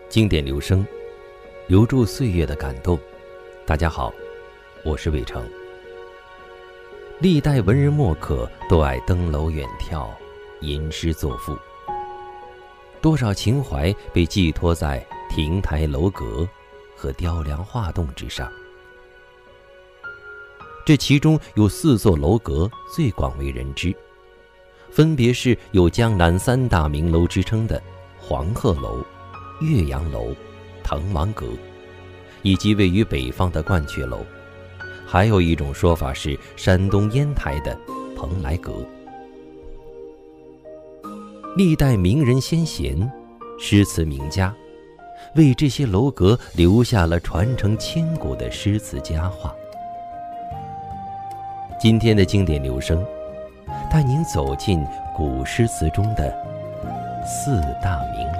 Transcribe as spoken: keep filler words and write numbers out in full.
经典留声，留住岁月的感动。大家好，我是魏成。历代文人墨客都爱登楼远眺，吟诗作赋，多少情怀被寄托在亭台楼阁和雕梁画栋之上。这其中有四座楼阁最广为人知，分别是有江南三大名楼之称的黄鹤楼、岳阳楼、滕王阁，以及位于北方的鹳雀楼。还有一种说法是山东烟台的蓬莱阁。历代名人先贤、诗词名家为这些楼阁留下了传承千古的诗词佳话。今天的经典留声，带您走进古诗词中的四大名